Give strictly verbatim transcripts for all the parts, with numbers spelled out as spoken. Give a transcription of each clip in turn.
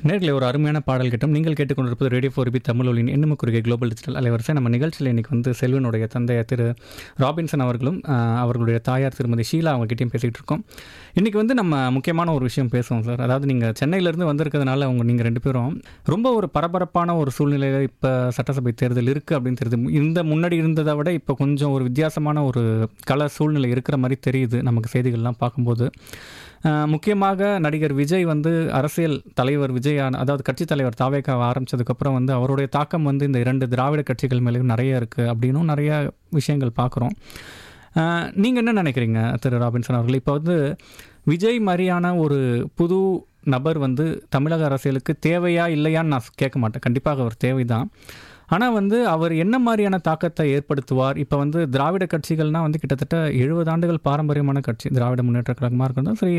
நேர்களை ஒரு அருமையான பாடல் கேட்டோம். நீங்கள் கேட்டுக்கொண்டிருப்பது ரேடியோ ஃபோர் பி தமிழ் ஒலியின் எண்ணும குறுகிய குளோபல் டிஜிட்டல் அலைவரிசை. நம்ம நிகழ்ச்சியில் இன்றைக்கி வந்து செல்வனுடைய தந்தையார் திரு ராபின்சன் அவர்களும் அவர்களுடைய தாயார் திருமதி ஷீலா அவங்ககிட்டையும் பேசிகிட்டு இருக்கோம். இன்றைக்கி வந்து நம்ம முக்கியமான ஒரு விஷயம் பேசுவோம் சார். அதாவது நீங்கள் சென்னையிலேருந்து வந்திருக்கிறதுனால அவங்க நீங்கள் ரெண்டு பேரும் ரொம்ப ஒரு பரபரப்பான ஒரு சூழ்நிலையில் இப்போ சட்டசபை தேர்தல் இருக்குது அப்படின்னு தெரியுது. இந்த முன்னாடி இருந்ததை விட இப்போ கொஞ்சம் ஒரு வித்தியாசமான ஒரு கள சூழ்நிலை இருக்கிற மாதிரி தெரியுது நமக்கு செய்திகள்லாம் பார்க்கும்போது. முக்கியமாக நடிகர் விஜய் வந்து அரசியல் தலைவர் விஜய், அதாவது கட்சி தலைவர் தாவேகா ஆரம்பித்ததுக்கப்புறம் வந்து அவருடைய தாக்கம் வந்து இந்த இரண்டு திராவிட கட்சிகள் மேலேயும் நிறைய இருக்குது அப்படின்னும் நிறைய விஷயங்கள் பார்க்குறோம். நீங்கள் என்ன நினைக்கிறீங்க திரு ராபின்சன் அவர்கள்? இப்போ வந்து விஜய் மாதிரியான ஒரு புது நபர் வந்து தமிழக அரசியலுக்கு தேவையா இல்லையான்னு நான் கேட்க மாட்டேன். கண்டிப்பாக அவர் தேவைதான். ஆனால் வந்து அவர் என்ன மாதிரியான தாக்கத்தை ஏற்படுத்துவார்? இப்போ வந்து திராவிட கட்சிகள்னால் வந்து கிட்டத்தட்ட எழுபது ஆண்டுகள் பாரம்பரியமான கட்சி திராவிட முன்னேற்ற கழகமாக இருக்கணும். சரி,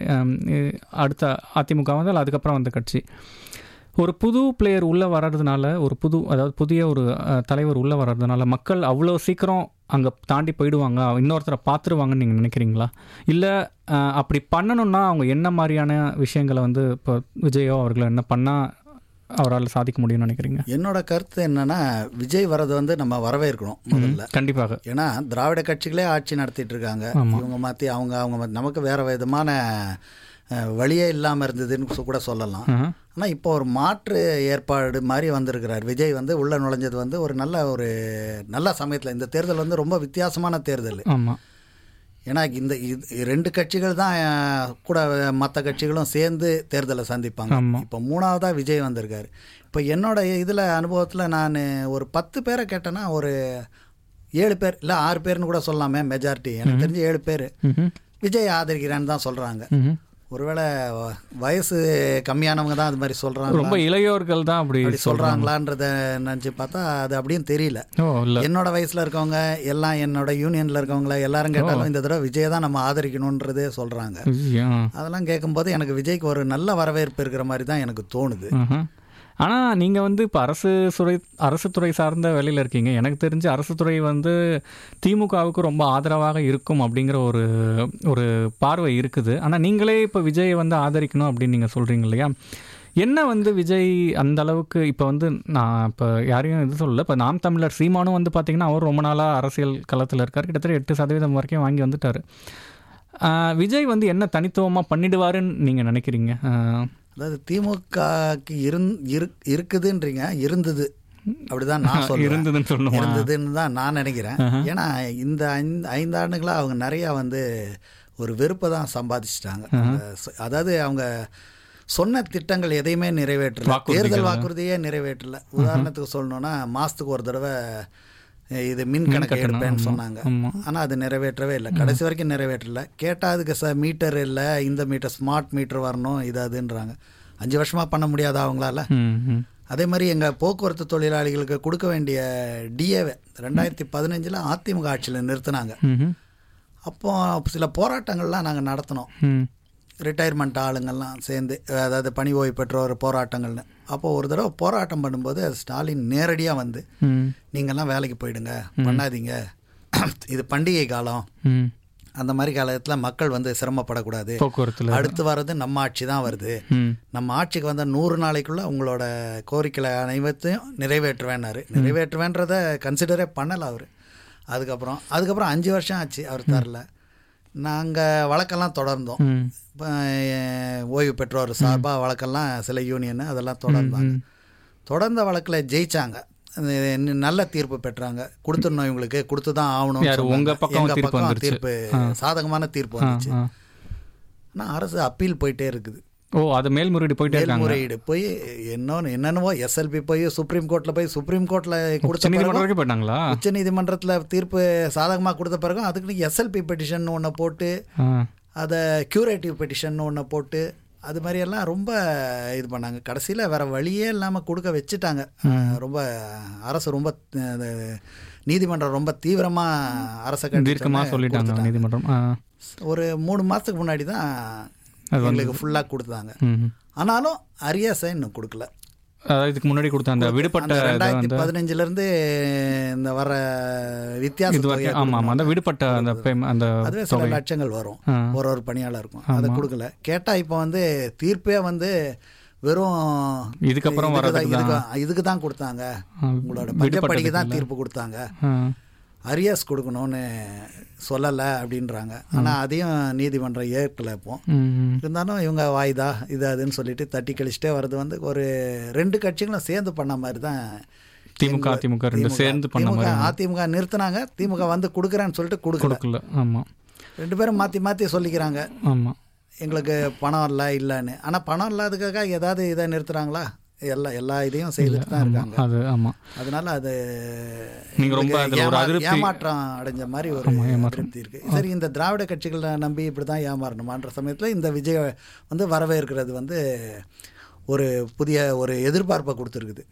அடுத்த அதிமுக வந்து அதுக்கப்புறம் வந்த கட்சி. ஒரு புது பிளேயர் உள்ளே வர்றதுனால, ஒரு புது அதாவது புதிய ஒரு தலைவர் உள்ளே வர்றதுனால மக்கள் அவ்வளோ சீக்கிரம் அங்கே தாண்டி போயிடுவாங்க, இன்னொருத்தரை பார்த்துருவாங்கன்னு நீங்கள் நினைக்கிறீங்களா? இல்லை அப்படி பண்ணணுன்னா அவங்க என்ன மாதிரியான விஷயங்களை வந்து இப்போ விஜயோ அவர்களை என்ன பண்ணால் அவரால் சாதிக்க முடியும்னு நினைக்கிறீங்க? என்னோட கருத்து என்னன்னா, விஜய் வரது வந்து நம்ம வரவேற்கணும் முதல்ல. கண்டிப்பாக. ஏன்னா திராவிட கட்சிகளே ஆட்சி நடத்திட்டு இருக்காங்க. இவங்க மாற்றி அவங்க அவங்க நமக்கு வேற விதமான வழியே இல்லாமல் இருந்ததுன்னு கூட சொல்லலாம். ஆனால் இப்போ ஒரு மாற்று ஏற்பாடு மாதிரி வந்திருக்கிறார் விஜய். வந்து உள்ள நுழைஞ்சது வந்து ஒரு நல்ல ஒரு நல்ல சமயத்தில். இந்த தேர்தல் வந்து ரொம்ப வித்தியாசமான தேர்தல். ஆமாம். ஏன்னா இந்த ரெண்டு கட்சிகள் தான் கூட மற்ற கட்சிகளும் சேர்ந்து தேர்தலை சந்திப்பாங்க. இப்போ மூணாவதாக விஜய் வந்திருக்காரு. இப்போ என்னோட இதில் அனுபவத்தில் நான் ஒரு பத்து பேரை கேட்டேன்னா ஒரு ஏழு பேர் இல்லை ஆறு பேர்னு கூட சொல்லலாமே, மெஜாரிட்டி எனக்கு தெரிஞ்சு ஏழு பேர் விஜய் ஆதரிக்கிறான்னு தான் சொல்கிறாங்க. ஒருவேளை வயசு கம்மியானவங்க தான் அது மாதிரி சொல்கிறாங்க, ரொம்ப இளையோர்கள் தான் அப்படி சொல்கிறாங்களான்றத நினச்சி பார்த்தா அது அப்படியும் தெரியல. என்னோட வயசில் இருக்கவங்க எல்லாம், என்னோட யூனியனில் இருக்கவங்கள எல்லாரும் கேட்டாலும் இந்த தடவை விஜய் தான் நம்ம ஆதரிக்கணுன்றதே சொல்கிறாங்க. அதெல்லாம் கேட்கும்போது எனக்கு விஜய்க்கு ஒரு நல்ல வரவேற்பு இருக்கிற மாதிரி தான் எனக்கு தோணுது. ஆனால் நீங்கள் வந்து இப்போ அரசு துறை அரசு துறை சார்ந்த வேலையில் இருக்கீங்க. எனக்கு தெரிஞ்சு அரசு துறை வந்து திமுகவுக்கு ரொம்ப ஆதரவாக இருக்கும் அப்படிங்கிற ஒரு ஒரு பார்வை இருக்குது. ஆனால் நீங்களே இப்போ விஜயை வந்து ஆதரிக்கணும் அப்படின்னு நீங்கள் சொல்கிறீங்க இல்லையா? என்ன வந்து விஜய் அந்த அளவுக்கு இப்போ வந்து நான் இப்போ யாரையும் இது சொல்லலை. இப்போ நாம் தமிழர் சீமானும் வந்து பார்த்திங்கன்னா அவர் ரொம்ப நாளாக அரசியல் களத்தில் இருக்கார். கிட்டத்தட்ட எட்டு சதவீதம் வரைக்கும் வாங்கி வந்துட்டார். விஜய் வந்து என்ன தனித்துவமாக பண்ணிடுவாருன்னு நீங்கள் நினைக்கிறீங்க? அதாவது திமுகக்கு இருந் இருக்குதுன்றீங்க, இருந்தது அப்படிதான் நான் சொல்றேன். இருந்ததுன்னு தான் நான் நினைக்கிறேன். ஏன்னா இந்த ஐந்து ஐந்து ஆண்டுகளாக அவங்க நிறையா வந்து ஒரு வெறுப்பை தான் சம்பாதிச்சிட்டாங்க. அதாவது அவங்க சொன்ன திட்டங்கள் எதையுமே நிறைவேற்றல, தேர்தல் வாக்குறுதியே நிறைவேற்றல. உதாரணத்துக்கு சொல்லணும்னா, மாதத்துக்கு ஒரு தடவை இது மின் கணக்கு எடுப்பேன்னு சொன்னாங்க. ஆனால் அது நிறைவேற்றவே இல்லை, கடைசி வரைக்கும் நிறைவேற்றல. கேட்டால் அதுக்கு ச மீட்டர் இல்லை, இந்த மீட்டர் ஸ்மார்ட் மீட்டர் வரணும், இது அதுன்றாங்க. அஞ்சு வருஷமாக பண்ண முடியாத அவங்களால. அதே மாதிரி எங்கள் போக்குவரத்து தொழிலாளிகளுக்கு கொடுக்க வேண்டிய டிஏவை ரெண்டாயிரத்தி பதினஞ்சில் அதிமுக ஆட்சியில் நிறுத்தினாங்க. அப்போ சில போராட்டங்கள்லாம் நாங்கள் நடத்தினோம், ரிட்டையர்மெண்ட் ஆளுங்கள்லாம் சேர்ந்து, அதாவது பணி ஓய்வு பெற்றோர் போராட்டங்கள்னு. அப்போது ஒரு தடவை போராட்டம் பண்ணும்போது ஸ்டாலின் நேரடியாக வந்து, நீங்கள்லாம் வேலைக்கு போயிடுங்க, பண்ணாதீங்க, இது பண்டிகை காலம், அந்த மாதிரி காலத்தில் மக்கள் வந்து சிரமப்படக்கூடாது, அடுத்து வர்றது நம்ம ஆட்சி தான் வருது, நம்ம ஆட்சிக்கு வந்த நூறு நாளைக்குள்ளே உங்களோட கோரிக்கைகளை அனைவத்தையும் நிறைவேற்றுவேன்னாரு. நிறைவேற்றுவேன்றதை கன்சிடரே பண்ணலை அவர். அதுக்கப்புறம் அதுக்கப்புறம் அஞ்சு வருஷம் ஆச்சு அவர் தரல. நாங்கள் வழக்கெல்லாம் தொடர்ந்தோம். இப்போ ஓய்வு பெற்றோர் சார்பாக வழக்கெல்லாம் சில யூனியன் அதெல்லாம் தொடர்ந்தாங்க. தொடர்ந்த வழக்கில் ஜெயிச்சாங்க, நல்ல தீர்ப்பு பெற்றாங்க. கொடுத்துடணும், இவங்களுக்கு கொடுத்து தான் ஆகணும். உங்கள் பக்கம் தீர்ப்பு சாதகமான தீர்ப்பு வந்துச்சு. ஆனால் அரசு அப்பீல் போயிட்டே இருக்குது. ஓ, அது மேல்முறையீடு போயிட்டே இருக்காங்க. மேல்முறையீடு போய் இன்னொன்று என்னென்னவோ எஸ்எல்பி போய் சுப்ரீம் கோர்ட்டில் போய் சுப்ரீம் கோர்ட்டில் கொடுத்த பிறகு போயிட்டாங்களா, உச்ச நீதிமன்றத்தில் தீர்ப்பு சாதகமாக கொடுத்த பிறகும் அதுக்கு எஸ்எல்பி பெட்டிஷன் ஒன்று போட்டு, அதை க்யூரேட்டிவ் பெட்டிஷன் ஒன்று போட்டு, அது மாதிரியெல்லாம் ரொம்ப இது பண்ணாங்க. கடைசியில் வேறு வழியே இல்லாமல் கொடுக்க வச்சுட்டாங்க. ரொம்ப அரசு ரொம்ப நீதிமன்றம் ரொம்ப தீவிரமாக அரசை கண்டிப்பாக சொல்லிட்டாங்க நீதிமன்றம். ஒரு மூணு மாதத்துக்கு முன்னாடி தான் எங்களுக்கு ஃபுல்லாக கொடுத்தாங்க. ஆனாலும் அரியாசை இன்னும் கொடுக்கல. இதுக்கு முன்னாடி கொடுத்த அந்த விடுபட்ட ரெண்டாயிரத்தி பதினஞ்சுலேருந்து இந்த வர வித்தியாசம், ஆமாம், அந்த விடுபட்ட அந்த அந்த அதுவே சில லட்சங்கள் வரும் ஒரு ஒரு பணியாளருக்கும், அதை கொடுக்கல. கேட்டால் இப்போ வந்து தீர்ப்பே வந்து வெறும் இதுக்கப்புறம் இதுக்கு தான் கொடுத்தாங்க, உங்களோட பஞ்சப்படிக்கு தான் தீர்ப்பு கொடுத்தாங்க, அரியஸ் கொடுக்கணும்னு சொல்லலை அப்படின்றாங்க. ஆனால் அதையும் நீதிமன்றம் ஏற்கலை. இப்போ இருந்தாலும் இவங்க வாய்தா இது அதுன்னு சொல்லிட்டு தட்டி கழிச்சிட்டே வர்றது வந்து ஒரு ரெண்டு கட்சிகளும் சேர்ந்து பண்ண மாதிரி தான். திமுக அதிமுக ரெண்டு சேர்ந்து பண்ண மாதிரி. அதிமுக நிறுத்தினாங்க, திமுக வந்து கொடுக்குறேன்னு சொல்லிட்டு கொடுக்கல. ஆமாம், ரெண்டு பேரும் மாற்றி மாற்றி சொல்லிக்கிறாங்க. ஆமாம், எங்களுக்கு பணம் இல்லை இல்லைன்னு. ஆனால் பணம் இல்லாததுக்காக ஏதாவது இதை நிறுத்துகிறாங்களா? எல்லா எல்லா இதையும் செய்துட்டு தான் இருக்காங்க. அது ஆமாம், அதனால அது நீங்கள் ரொம்ப ஏமாற்றம் அடைஞ்ச மாதிரி ஒரு திருப்தி இருக்குது. சரி, இந்த திராவிட கட்சிகளை நம்பி இப்படி தான் ஏமாறணுமான்ற சமயத்தில் இந்த விஜய் வந்து வரவேற்கிறது வந்து ஒரு புதிய ஒரு எதிர்பார்ப்பை கொடுத்துருக்குது.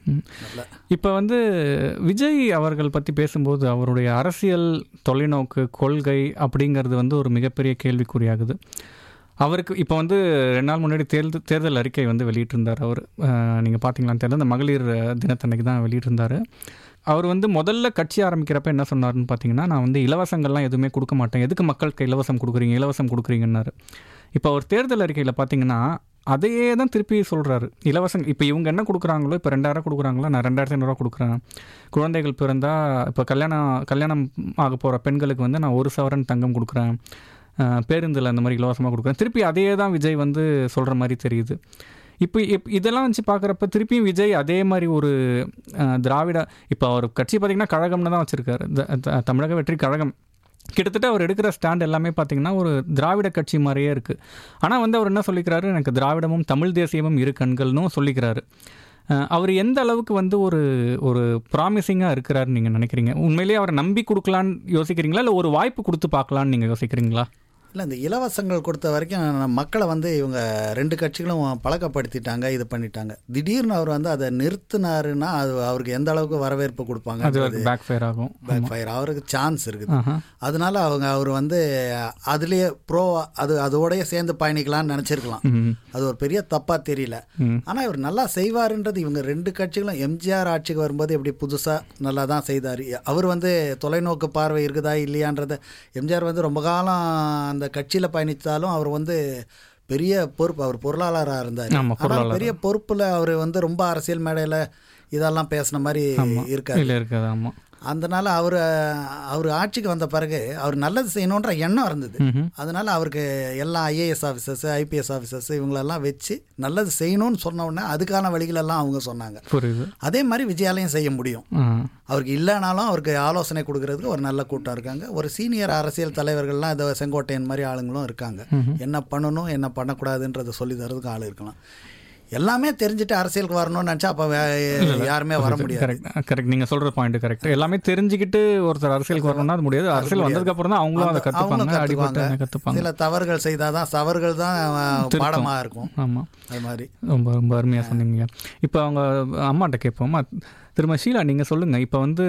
இப்போ வந்து விஜய் அவர்கள் பற்றி பேசும்போது அவருடைய அரசியல் தொலைநோக்கு கொள்கை அப்படிங்கிறது வந்து ஒரு மிகப்பெரிய கேள்விக்குறியாகுது. அவருக்கு இப்போ வந்து ரெண்டு நாள் முன்னாடி தேர்தல் தேர்தல் அறிக்கை வந்து வெளியிட்டிருந்தார். அவர் நீங்கள் பார்த்தீங்களான்னு தெரியல, இந்த மகளிர் தினத்தன்னைக்கு தான் வெளியிட்டிருந்தார். அவர் வந்து முதல்ல கட்சி ஆரம்பிக்கிறப்ப என்ன சொன்னார்னு பார்த்தீங்கன்னா, நான் வந்து இலவசங்கள்லாம் எதுவுமே கொடுக்க மாட்டேன், எதுக்கு மக்களுக்கு இலவசம் கொடுக்குறீங்க இலவசம் கொடுக்குறீங்கன்னாரு. இப்போ அவர் தேர்தல் அறிக்கையில் பார்த்தீங்கன்னா அதையே தான் திருப்பி சொல்கிறாரு. இலவசம் இப்போ இவங்க என்ன கொடுக்குறாங்களோ, இப்போ ரெண்டாயிரம் கொடுக்குறாங்களோ, நான் ரெண்டாயிரத்தி ஐநூறுரூவா கொடுக்குறேன். குழந்தைகள் பிறந்தால் இப்போ கல்யாணம் கல்யாணம் ஆக போகிற பெண்களுக்கு வந்து நான் ஒரு சவரன் தங்கம் கொடுக்குறேன், பேருந்தில் அந்த மாதிரி இலவசமாக கொடுக்குறேன். திருப்பி அதையே தான் விஜய் வந்து சொல்கிற மாதிரி தெரியுது. இப்போ இப் இதெல்லாம் வச்சு பார்க்குறப்ப திருப்பியும் விஜய் அதே மாதிரி ஒரு திராவிட, இப்போ அவர் கட்சி பார்த்திங்கன்னா கழகம்னு தான் வச்சுருக்காரு, தமிழக வெற்றி கழகம். கிட்டத்தட்ட அவர் எடுக்கிற ஸ்டாண்ட் எல்லாமே பார்த்திங்கன்னா ஒரு திராவிட கட்சி மாதிரியே இருக்குது. ஆனால் வந்து அவர் என்ன சொல்லிக்கிறாரு, எனக்கு திராவிடமும் தமிழ் தேசியமும் இரு கண்கள்னும் சொல்லிக்கிறாரு. அவர் எந்த அளவுக்கு வந்து ஒரு ஒரு ப்ராமிசிங்காக இருக்கிறாருன்னு நீங்கள் நினைக்கிறீங்க? உண்மையிலேயே அவரை நம்பி கொடுக்கலான்னு யோசிக்கிறீங்களா, இல்லை ஒரு வாய்ப்பு கொடுத்து பார்க்கலான்னு நீங்கள் யோசிக்கிறீங்களா? இல்லை, இந்த இலவசங்கள் கொடுத்த வரைக்கும் மக்களை வந்து இவங்க ரெண்டு கட்சிகளும் பழக்கப்படுத்திட்டாங்க, இது பண்ணிட்டாங்க. திடீர்னு அவர் வந்து அதை நிறுத்தினாருன்னா அது அவருக்கு எந்த அளவுக்கு வரவேற்பு கொடுப்பாங்க, பேக் ஃபயர் ஆகும், பேக் ஃபயர் அவருக்கு சான்ஸ் இருக்குது. அதனால அவங்க அவர் வந்து அதுலேயே ப்ரோ அது அதோடய சேர்ந்து பயணிக்கலாம்னு நினச்சிருக்கலாம். அது ஒரு பெரிய தப்பாக தெரியல. ஆனால் இவர் நல்லா செய்வாருன்றது இவங்க ரெண்டு கட்சிகளும் எம்ஜிஆர் ஆட்சிக்கு வரும்போது எப்படி புதுசாக நல்லா தான் செய்தார். அவர் வந்து தொலைநோக்கு பார்வை இருக்குதா இல்லையான்றத, எம்ஜிஆர் வந்து ரொம்ப காலம் அந்த கட்சியில் பயணித்தாலும் அவர் வந்து பெரிய பொறுப்பு, அவர் பொருளாளராக இருந்தார். ஆனால் பெரிய பொறுப்பில் அவர் வந்து ரொம்ப அரசியல் மேடையில் இதெல்லாம் பேசின மாதிரி இருக்காது. அதனால அவர் அவர் ஆட்சிக்கு வந்த பிறகு அவர் நல்லது செய்யணுன்ற எண்ணம் இருந்தது. அதனால அவருக்கு எல்லா ஐஏஎஸ் ஆஃபீஸர்ஸ் ஐபிஎஸ் ஆஃபீஸர்ஸ் இவங்களெல்லாம் வச்சு நல்லது செய்யணும்னு சொன்ன உடனே அதுக்கான வழிகளெல்லாம் அவங்க சொன்னாங்க. அதே மாதிரி விஜயாலையும் செய்ய முடியும். அவருக்கு இல்லைனாலும் அவருக்கு ஆலோசனை கொடுக்கறதுக்கு ஒரு நல்ல கூட்டம் இருக்காங்க. ஒரு சீனியர் அரசியல் தலைவர்கள்லாம் இந்த செங்கோட்டையன் மாதிரி ஆளுங்களும் இருக்காங்க. என்ன பண்ணணும் என்ன பண்ணக்கூடாதுன்றதை சொல்லி தரதுக்கு ஆள் இருக்கலாம். எல்லாமே தெரிஞ்சுட்டு அரசியலுக்கு வரணும்னு நினச்சா அப்போ யாருமே வர முடியாது. கரெக்ட் கரெக்ட் நீங்கள் சொல்கிற பாயிண்ட் கரெக்ட். எல்லாமே தெரிஞ்சுக்கிட்டு ஒருத்தர் அரசியலுக்கு வரணும்னா அது முடியாது. அரசியல் வந்ததுக்கு அப்புறம் தான் அவங்களும் அதை கற்றுப்பாங்க, அடிபட்டு கற்றுப்பாங்க. சில தவறுகள் செய்தால் தான் தவறுகள் தான் பாடமாக இருக்கும். ஆமாம், அது மாதிரி ரொம்ப ரொம்ப அருமையாக சொன்னீங்க. இப்போ அவங்க அம்மாட்ட கேட்போமா, திரும்ப ஷீலா நீங்கள் சொல்லுங்கள். இப்போ வந்து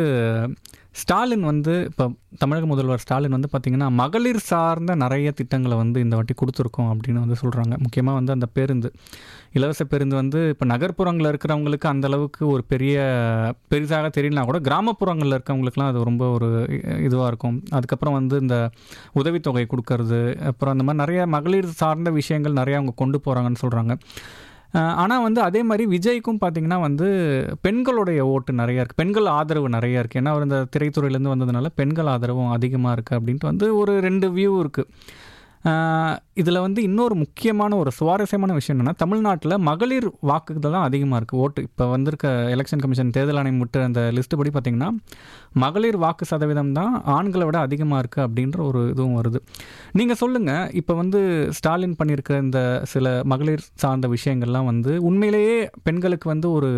ஸ்டாலின் வந்து இப்போ தமிழக முதல்வர் ஸ்டாலின் வந்து பார்த்திங்கன்னா மகளிர் சார்ந்த நிறைய திட்டங்களை வந்து இந்த வாட்டி கொடுத்துருக்கோம் அப்படின்னு வந்து சொல்கிறாங்க. முக்கியமாக வந்து அந்த பேருந்து, இலவச பேருந்து வந்து இப்போ நகர்ப்புறங்களில் இருக்கிறவங்களுக்கு அந்தளவுக்கு ஒரு பெரிய பெரிதாக தெரியலனா கூட கிராமப்புறங்களில் இருக்கிறவங்களுக்குலாம் அது ரொம்ப ஒரு இதுவாக இருக்கும். அதுக்கப்புறம் வந்து இந்த உதவித்தொகை கொடுக்கறது, அப்புறம் அந்த மாதிரி நிறைய மகளிர் சார்ந்த விஷயங்கள் நிறையா அவங்க கொண்டு போகிறாங்கன்னு சொல்கிறாங்க. ஆனால் வந்து அதே மாதிரி விஜய்க்கும் பார்த்திங்கன்னா வந்து பெண்களுடைய ஓட்டு நிறையா இருக்குது, பெண்கள் ஆதரவு நிறையா இருக்குது. ஏன்னா அவர் இந்த திரைத்துறையிலேருந்து வந்ததுனால பெண்கள் ஆதரவும் அதிகமாக இருக்குது அப்படின்ட்டு வந்து ஒரு ரெண்டு வியூ இருக்குது. இதில் வந்து இன்னொரு முக்கியமான ஒரு சுவாரஸ்யமான விஷயம் என்னென்னா, தமிழ்நாட்டில் மகளிர் வாக்குகள் தான் அதிகமாக இருக்குது ஓட்டு. இப்போ வந்திருக்க எலெக்ஷன் கமிஷன் தேர்தல் ஆணையம் விட்டு அந்த லிஸ்ட்டு படி பார்த்திங்கன்னா மகளிர் வாக்கு சதவீதம் தான் ஆண்களை விட அதிகமாக இருக்குது அப்படின்ற ஒரு இதுவும் வருது. நீங்கள் சொல்லுங்கள், இப்போ வந்து ஸ்டாலின் பண்ணியிருக்கிற இந்த சில மகளிர் சார்ந்த விஷயங்கள்லாம் வந்து உண்மையிலேயே பெண்களுக்கு வந்து ஒரு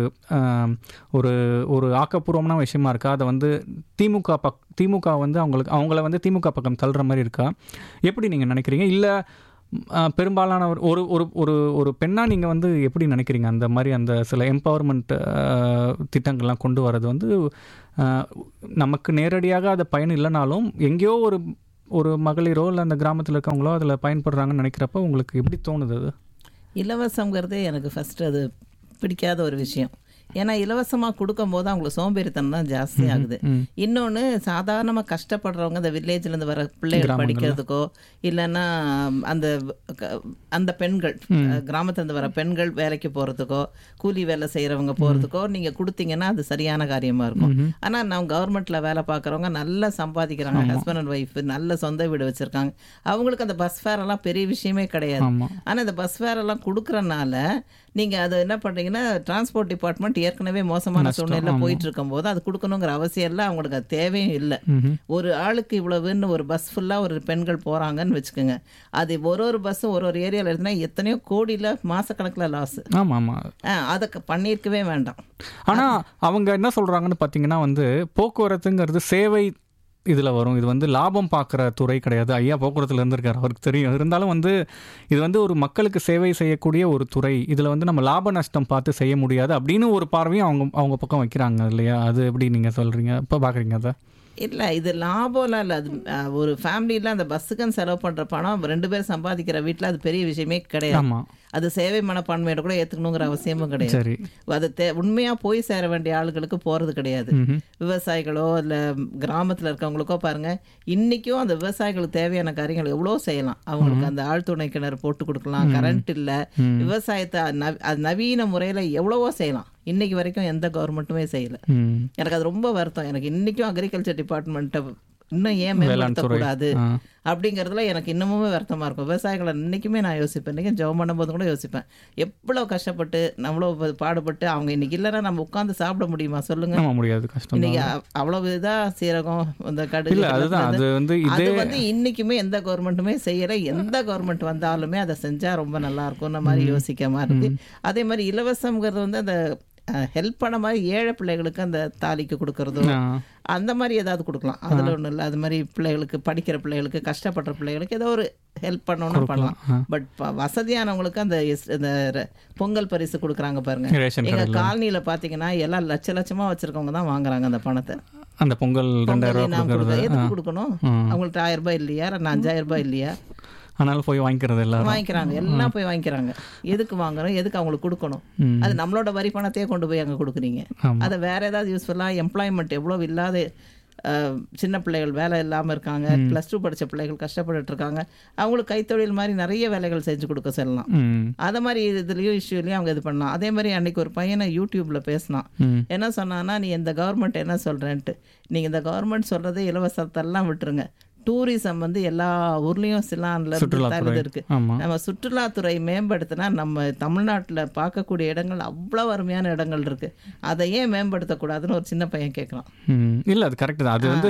ஒரு ஒரு ஆக்கப்பூர்வமான விஷயமா இருக்கா? அதை வந்து திமுக பக் திமுக வந்து அவங்களுக்கு அவங்கள வந்து திமுக பக்கம் தள்ளுற மாதிரி இருக்கா? எப்படி நீங்கள் நினைக்கிறீங்க? இல்லை பெரும்பாலான ஒரு ஒரு ஒரு ஒரு பெண்ணாக நீங்கள் வந்து எப்படி நினைக்கிறீங்க? அந்த மாதிரி அந்த சில எம்பவர்மெண்ட் திட்டங்கள்லாம் கொண்டு வரது வந்து நமக்கு நேரடியாக அது பயன் இல்லைனாலும் எங்கேயோ ஒரு ஒரு மகளிரோ இல்லை அந்த கிராமத்தில் இருக்கவங்களோ அதில் பயன்படுறாங்கன்னு நினைக்கிறப்ப உங்களுக்கு எப்படி தோணுது? அது இலவசங்கிறதே எனக்கு ஃபஸ்ட்டு அது பிடிக்காத ஒரு விஷயம். ஏன்னா இலவசமாக கொடுக்கும் போது அவங்களுக்கு சோம்பேறித்தனம் தான் ஜாஸ்தி ஆகுது. இன்னொன்று சாதாரணமாக கஷ்டப்படுறவங்க இந்த வில்லேஜ்லேருந்து வர பிள்ளைகள் படிக்கிறதுக்கோ இல்லைன்னா அந்த அந்த பெண்கள் கிராமத்துலேருந்து வர பெண்கள் வேலைக்கு போகிறதுக்கோ கூலி வேலை செய்கிறவங்க போகிறதுக்கோ நீங்கள் கொடுத்தீங்கன்னா அது சரியான காரியமாக இருக்கும். ஆனால் நான் கவர்மெண்ட்டில் வேலை பார்க்குறவங்க நல்லா சம்பாதிக்கிறாங்க, ஹஸ்பண்ட் அண்ட் ஒய்ஃப் நல்ல சொந்த வீடு வச்சுருக்காங்க, அவங்களுக்கு அந்த பஸ் ஃபேர் எல்லாம் பெரிய விஷயமே கிடையாது. ஆனால் இந்த பஸ் ஃபேர் எல்லாம் கொடுக்குறனால நீங்கள் அதை என்ன பண்ணுறீங்கன்னா டிரான்ஸ்போர்ட் டிபார்ட்மெண்ட் ஏற்கனவே மோசமான சூழ்நிலையில் போயிட்டு இருக்கும் போது அது கொடுக்கணுங்கிற அவசியம் இல்லை, அவங்களுக்கு அது தேவையும் இல்லை. ஒரு ஆளுக்கு இவ்வளவுன்னு ஒரு பஸ் ஃபுல்லாக ஒரு பெண்கள் போகிறாங்கன்னு வச்சுக்கோங்க, அது ஒரு ஒரு பஸ்ஸும் ஒரு ஒரு ஏரியாவில் இருந்தால் எத்தனையோ கோடியில் மாதக்கணக்கில் லாஸ். ஆமாம் ஆமாம், அதை பண்ணியிருக்கவே வேண்டாம். ஆனால் அவங்க என்ன சொல்கிறாங்கன்னு பார்த்தீங்கன்னா வந்து போக்குவரத்துங்கிறது சேவை இதில் வரும், இது வந்து லாபம் பார்க்குற துறை கிடையாது. ஐயா போக்குவரத்தில் இருந்திருக்காரு, அவருக்கு தெரியும். இருந்தாலும் வந்து இது வந்து ஒரு மக்களுக்கு சேவை செய்யக்கூடிய ஒரு துறை, இதில் வந்து நம்ம லாப நஷ்டம் பார்த்து செய்ய முடியாது அப்படின்னு ஒரு பார்வையும் அவங்க அவங்க பக்கம் வைக்கிறாங்க இல்லையா? அது எப்படி நீங்கள் சொல்கிறீங்க, இப்போ பார்க்குறீங்க அதை? இல்லை, இது லாபம்லாம் இல்லை. அது ஒரு ஃபேமிலியில் அந்த பஸ்ஸுக்குன்னு செலவு பண்ணுற பணம் ரெண்டு பேர் சம்பாதிக்கிற வீட்டில் அது பெரிய விஷயமே கிடையாது. அது சேவை மனப்பான்மையோட கூட ஏற்றுக்கணுங்கிற அவசியமும் கிடையாது. அது தே உண்மையாக போய் சேர வேண்டிய ஆளுகளுக்கு போகிறது கிடையாது. விவசாயிகளோ இல்லை கிராமத்தில் இருக்கவங்களுக்கோ பாருங்கள், இன்றைக்கும் அந்த விவசாயிகளுக்கு தேவையான காரியங்கள் எவ்வளோ செய்யலாம். அவங்களுக்கு அந்த ஆழ்துணை கிணறு போட்டு கொடுக்கலாம், கரண்ட் இல்லை, விவசாயத்தை நவீன முறையில் எவ்வளவோ செய்யலாம். இன்னைக்கு வரைக்கும் எந்த கவர்மெண்ட்டுமே செய்யலை. எனக்கு அது ரொம்ப வருத்தம். எனக்கு இன்றைக்கும் அக்ரிகல்ச்சர் டிபார்ட்மெண்ட்டை இன்னும் ஏன் மேம்படுத்தக்கூடாது அப்படிங்கிறதுல எனக்கு இன்னமுமே வருத்தமாக இருக்கும். விவசாயிகளை இன்றைக்குமே நான் யோசிப்பேன், இன்றைக்கி ஜெபம் பண்ணும்போது கூட யோசிப்பேன், எவ்வளோ கஷ்டப்பட்டு நம்மளோ பாடுபட்டு அவங்க இன்றைக்கி இல்லைன்னா நம்ம உட்காந்து சாப்பிட முடியுமா சொல்லுங்கள்? முடியாது, கஷ்டம். இன்றைக்கி அவ்வளோ இதாக சீரகம் இந்த கடுகு அது வந்து இன்றைக்குமே எந்த கவர்மெண்ட்டுமே செய்யலை. எந்த கவர்மெண்ட் வந்தாலுமே அதை செஞ்சால் ரொம்ப நல்லாயிருக்கும்ன்ற மாதிரி யோசிக்க மாதிரி இருக்குது. அதே மாதிரி இலவசங்கிறது வந்து அந்த ஹெல்ப் பண்ண மாதிரி ஏழை பிள்ளைகளுக்கு அந்த தாலிக்கு கொடுக்கறதோ அந்த மாதிரி ஏதாவது கொடுக்கலாம், அதில் ஒன்றும் இல்லை. அது மாதிரி பிள்ளைகளுக்கு படிக்கிற பிள்ளைகளுக்கு கஷ்டப்படுற பிள்ளைகளுக்கு ஏதோ ஒரு ஹெல்ப் பண்ணணும்னு பண்ணலாம். பட் வசதியானவங்களுக்கு அந்த இந்த பொங்கல் பரிசு கொடுக்குறாங்க பாருங்க, எங்கள் காலனியில் பார்த்தீங்கன்னா எல்லாம் லட்ச லட்சமாக வச்சுருக்கவங்க தான் வாங்குறாங்க அந்த பணத்தை. அந்த பொங்கல் எதுக்கு கொடுக்கணும்? அவங்கள்ட்ட ஆயிரம் ரூபாய் இல்லையா, அஞ்சாயிரம் ரூபாய் இல்லையா? அதனால போய் வாங்கிக்கிறது எல்லாம் வாங்கிக்கிறாங்க, எல்லாம் போய் வாங்கிக்கிறாங்க. எதுக்கு வாங்குறோம், எதுக்கு அவங்களுக்கு கொடுக்கணும்? அது நம்மளோட வரி பணத்தையே கொண்டு போய் அங்கே கொடுக்குறீங்க. அதை வேற ஏதாவது யூஸ்ஃபுல்லாக எம்ப்ளாய்மெண்ட் எவ்வளோ இல்லாத சின்ன பிள்ளைகள் வேலை இல்லாமல் இருக்காங்க, ப்ளஸ் டூ படித்த பிள்ளைகள் கஷ்டப்பட்டு இருக்காங்க, அவங்களுக்கு கைத்தொழில் மாதிரி நிறைய வேலைகள் செஞ்சு கொடுக்க சொல்லலாம். அதை மாதிரி இதுலேயும் இஷ்யூலையும் அவங்க இது பண்ணலாம். அதே மாதிரி அன்னைக்கு ஒரு பையனை யூடியூப்பில் பேசினான். என்ன சொன்னான்னா, நீ இந்த கவர்மெண்ட் என்ன சொல்கிறேன்ட்டு, நீங்கள் இந்த கவர்மெண்ட் சொல்கிறதே இலவசத்தெல்லாம் விட்டுருங்க, டூரிசம் வந்து எல்லா ஊர்லேயும் சிலான்ல இருக்கு. நம்ம சுற்றுலாத்துறை மேம்படுத்தினா நம்ம தமிழ்நாட்டில் பார்க்கக்கூடிய இடங்கள் அவ்வளோ அருமையான இடங்கள் இருக்கு, அதை ஏன் மேம்படுத்தக்கூடாதுன்னு ஒரு சின்ன பையன் கேட்கலாம். இல்லை, அது கரெக்டு தான். அது வந்து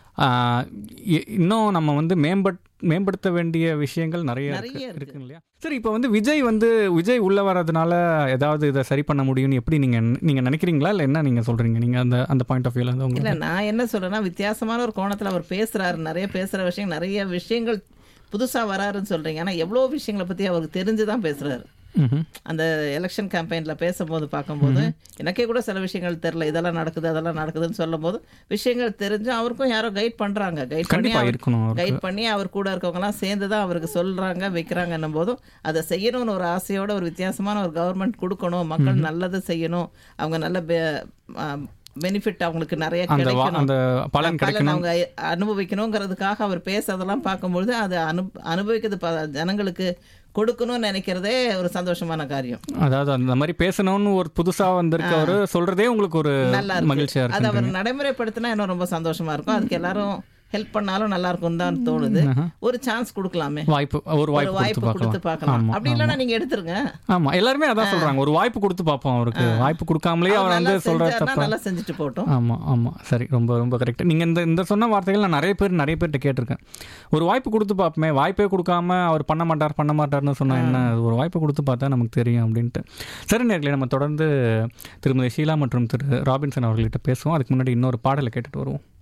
இன்னும் நம்ம வந்து மேம்பட் மேம்படுத்த வேண்டிய விஷயங்கள் நிறைய இருக்கு இல்லையா? சரி, இப்போ வந்து விஜய் வந்து விஜய் உள்ள வர்றதுனால ஏதாவது இதை சரி பண்ண முடியும்னு எப்படி நீங்க நீங்க நினைக்கிறீங்களா, இல்லை என்ன நீங்க சொல்றீங்க? நீங்க அந்த அந்த பாயிண்ட் ஆஃப் வியூல வந்து இல்லை, நான் என்ன சொல்றேன்னா, வித்தியாசமான ஒரு கோணத்தில் அவர் பேசுறாரு, நிறைய பேசுற விஷயம் நிறைய விஷயங்கள் புதுசாக வராருன்னு சொல்றீங்க. ஆனால் எவ்வளோ விஷயங்களை பற்றி அவருக்கு தெரிஞ்சுதான் பேசுறாரு. அந்த எலெக்ஷன் கேம்பெயினில் பேசும்போது பார்க்கும்போது எனக்கே கூட சில விஷயங்கள் தெரியல, இதெல்லாம் நடக்குது அதெல்லாம் நடக்குதுன்னு சொல்லும் போது விஷயங்கள் தெரிஞ்சு அவருக்கும் யாரோ கைட் பண்ணுறாங்க, கைட் பண்ணி கைட் பண்ணி அவர் கூட இருக்கவங்கலாம் சேர்ந்து தான் அவருக்கு சொல்கிறாங்க வைக்கிறாங்கன்னும் போதும் அதை செய்யணும்னு ஒரு ஆசையோட ஒரு வித்தியாசமான ஒரு கவர்மெண்ட் கொடுக்கணும், மக்கள் நல்லது செய்யணும், அவங்க நல்ல பெனிஃபிட் அவங்களுக்கு நிறைய கிடைக்கணும், அவங்க அனுபவிக்கணுங்கிறதுக்காக அவர் பேசுறதெல்லாம் பார்க்கும்பொழுது அது அனு அனுபவிக்கிறது ஜனங்களுக்கு கொடுக்கணும்னு நினைக்கிறதே ஒரு சந்தோஷமான காரியம். அதாவது அந்த மாதிரி பேசணும்னு ஒரு புதுசா வந்திருக்கவரு சொல்றதே உங்களுக்கு ஒரு நல்லா மகிழ்ச்சியா இருக்கு. அது அவர் நடைமுறைப்படுத்தினா இன்னும் ரொம்ப சந்தோஷமா இருக்கும். அதுக்கு எல்லாரும் ஹெல்ப் பண்ணாலும் நல்லா இருக்கும் தான் தோணுது. ஒரு சான்ஸ் கொடுக்கலாமே, வாய்ப்பு ஒரு வாய்ப்பு கொடுத்து பார்க்கலாம். அப்படி இல்லைன்னா நீங்க எடுத்துருங்க. ஆமா, எல்லாருமே அதான் சொல்றாங்க, ஒரு வாய்ப்பு கொடுத்து பார்ப்போம். அவருக்கு வாய்ப்பு கொடுக்காமலே அவர் வந்து சொல்றாரு, நல்லா செஞ்சுட்டு போட்டோம். ஆமா ஆமா, சரி, ரொம்ப ரொம்ப கரெக்ட். நீங்க இந்த இந்த சொன்ன வார்த்தைகள் நான் நிறைய பேர் நிறைய பேர்கிட்ட கேட்டிருக்கேன். ஒரு வாய்ப்பு கொடுத்து பார்ப்போமே, வாய்ப்பே கொடுக்காம அவர் பண்ண மாட்டார் பண்ண மாட்டார்னு சொன்னா என்ன, ஒரு வாய்ப்பு கொடுத்து பார்த்தா நமக்கு தெரியும் அப்படின்ட்டு. சரி நேர்களே, நம்ம தொடர்ந்து திருமதி ஷீலா மற்றும் திரு ராபின்சன் அவர்கிட்ட பேசுவோம். அதுக்கு முன்னாடி இன்னொரு பாடலை கேட்டுட்டு வருவோம்.